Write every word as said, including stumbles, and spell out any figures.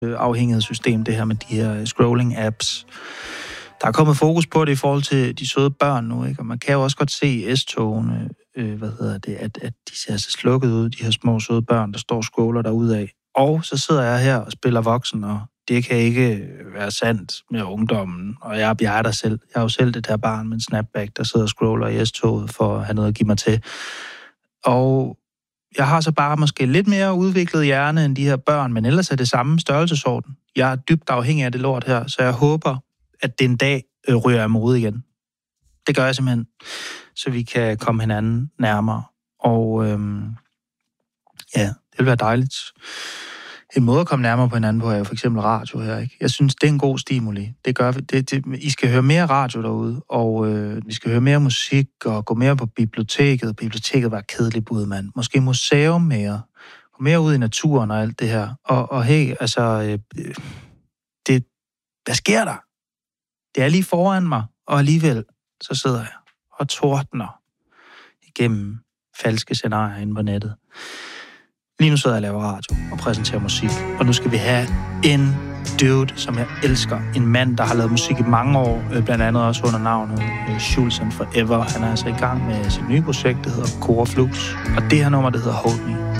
afhængighedssystem, det her med de her scrolling-apps. Der er kommet fokus på det i forhold til de søde børn nu, ikke? Og man kan jo også godt se i S-togene, øh, hvad hedder det, at, at de ser så slukket ud, de her små søde børn, der står og scroller derudad. Og så sidder jeg her og spiller voksen, og det kan ikke være sandt med ungdommen. Og jeg, jeg er der selv. Jeg er jo selv det der barn med en snapback, der sidder og scroller i S-toget for at have noget at give mig til. Og jeg har så bare måske lidt mere udviklet hjerne end de her børn, men ellers er det samme størrelsesorden. Jeg er dybt afhængig af det lort her, så jeg håber, at det en dag øh, ryger jeg mod igen. Det gør jeg simpelthen, så vi kan komme hinanden nærmere. Og øhm, ja, det vil være dejligt. En måde at komme nærmere på hinanden på er jo for eksempel radio her, ikke? Jeg synes, det er en god stimuli. Det gør vi. Det, det, I skal høre mere radio derude, og øh, vi skal høre mere musik og gå mere på biblioteket. Biblioteket var et kedeligt bud, mand. Måske museum mere. Gå mere ud i naturen og alt det her. Og, og hey, altså, øh, det, hvad sker der? Det er lige foran mig, og alligevel så sidder jeg og tordner igennem falske scenarier inde på nettet. Lige nu sidder jeg og laver radio og præsenterer musik, og nu skal vi have en dude, som jeg elsker. En mand, der har lavet musik i mange år, blandt andet også under navnet Schulz and Forever. Han er altså i gang med sit nye projekt, der hedder Core Flux, og det her nummer, det hedder Hold Me.